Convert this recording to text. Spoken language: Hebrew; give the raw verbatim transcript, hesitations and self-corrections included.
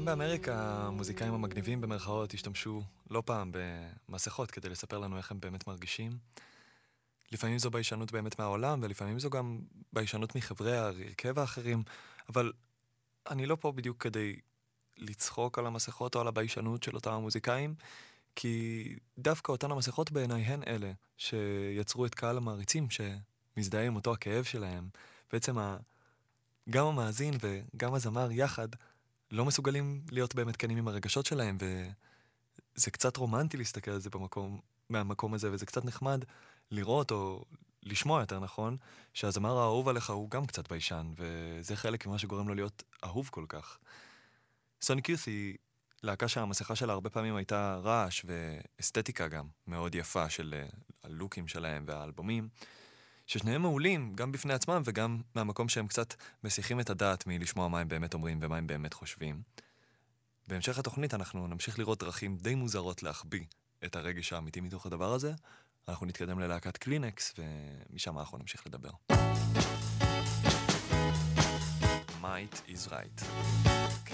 באמריקה המוזיקאים המגניבים במרכאות השתמשו לא פעם במסכות כדי לספר לנו איך הם באמת מרגישים. לפעמים זו ביישנות באמת מהעולם, ולפעמים זו גם ביישנות מחברי הרכב האחרים, אבל אני לא פה בדיוק כדי לצחוק על המסכות או על הביישנות של אותם המוזיקאים, כי דווקא אותן המסכות בעיניי הן אלה שיצרו את קהל המעריצים שמזדהה עם אותו הכאב שלהם. בעצם ה... גם המאזין וגם הזמר יחד לא מסוגלים להיות באמת כנים עם הרגשות שלהם, וזה קצת רומנטי להסתכל על זה במקום, מהמקום הזה, וזה קצת נחמד לראות או לשמוע יותר נכון, שהזמר האהוב עליך הוא גם קצת ביישן, וזה חלק ממה שגורם לו להיות אהוב כל כך. סוניק יות' היא להקה שהמסכה שלה הרבה פעמים הייתה רעש ואסתטיקה גם מאוד יפה של אה, הלוקים שלהם והאלבומים, ששניהם מעולים גם בפני עצמם וגם מהמקום שהם קצת מסיחים את הדעת מלשמוע מה הם באמת אומרים ומה הם באמת חושבים. בהמשך התוכנית אנחנו נמשיך לראות דרכים די מוזרות להחביא את הרגש האמיתי מתוך הדבר הזה. אנחנו נתקדם ללהקת קלינקס ומשם אנחנו נמשיך לדבר. Might is right.